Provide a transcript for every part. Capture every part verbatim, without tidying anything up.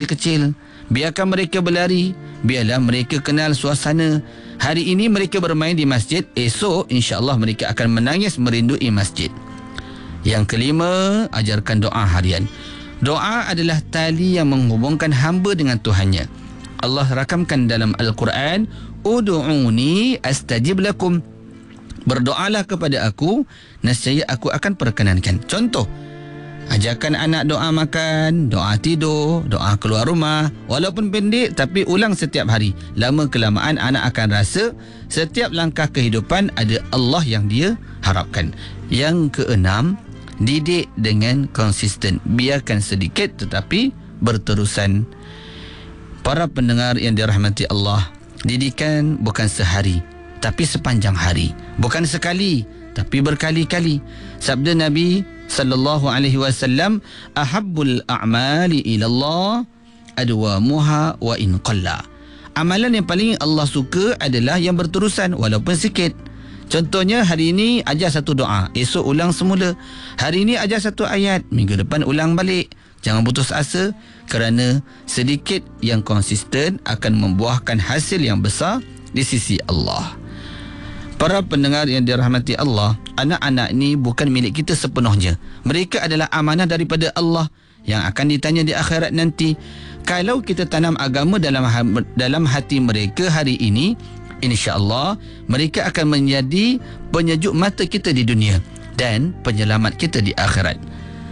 kecil-kecil. Biarkan mereka berlari. Biarlah mereka kenal suasana. Hari ini mereka bermain di masjid. Esok insya-Allah mereka akan menangis merindui masjid. Yang kelima, ajarkan doa harian. Doa adalah tali yang menghubungkan hamba dengan Tuhannya. Allah rakamkan dalam Al-Quran, Udu'uni astajib lakum. Berdoalah kepada aku, nescaya aku akan perkenankan. Contoh, ajarkan anak doa makan, doa tidur, doa keluar rumah. Walaupun pendek, tapi ulang setiap hari. Lama kelamaan anak akan rasa setiap langkah kehidupan ada Allah yang dia harapkan. Yang keenam, didik dengan konsisten. Biarkan sedikit tetapi berterusan. Para pendengar yang dirahmati Allah, didikan bukan sehari tapi sepanjang hari. Bukan sekali tapi berkali-kali. Sabda Nabi sallallahu alaihi wasallam, ahabbul a'mali ilallah adwamuha wa in qalla. Amalan yang paling Allah suka adalah yang berterusan walaupun sikit. Contohnya, hari ini ajar satu doa, esok ulang semula. Hari ini ajar satu ayat, minggu depan ulang balik. Jangan putus asa, kerana sedikit yang konsisten akan membuahkan hasil yang besar di sisi Allah. Para pendengar yang dirahmati Allah, anak-anak ni bukan milik kita sepenuhnya. Mereka adalah amanah daripada Allah yang akan ditanya di akhirat nanti. Kalau kita tanam agama dalam dalam hati mereka hari ini, insya-Allah mereka akan menjadi penyejuk mata kita di dunia dan penyelamat kita di akhirat.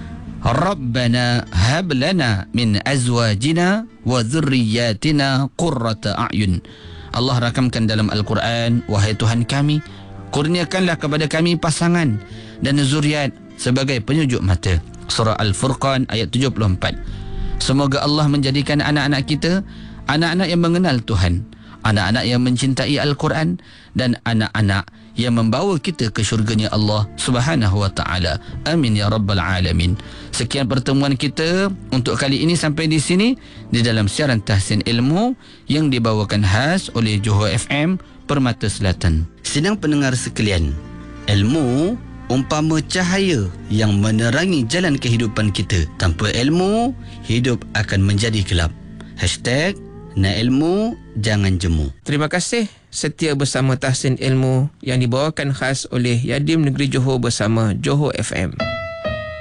Rabbana hab lana min azwajina wa dhurriyyatina qurrata a'yun. Allah rakamkan dalam Al-Quran, wahai Tuhan kami, kurniakanlah kepada kami pasangan dan zuriat sebagai penyejuk mata. Surah Al-Furqan ayat tujuh puluh empat. Semoga Allah menjadikan anak-anak kita anak-anak yang mengenal Tuhan, anak-anak yang mencintai Al-Quran, dan anak-anak yang membawa kita ke syurganya Allah Subhanahu wa ta'ala. Amin ya rabbal alamin. Sekian pertemuan kita untuk kali ini sampai di sini di dalam siaran Tahsin Ilmu yang dibawakan khas oleh Johor F M Permata Selatan. Sidang pendengar sekalian, ilmu umpama cahaya yang menerangi jalan kehidupan kita. Tanpa ilmu, hidup akan menjadi gelap. Hashtag nak ilmu, jangan jemu. Terima kasih setia bersama Tahsin Ilmu yang dibawakan khas oleh Yadim Negeri Johor bersama Johor F M.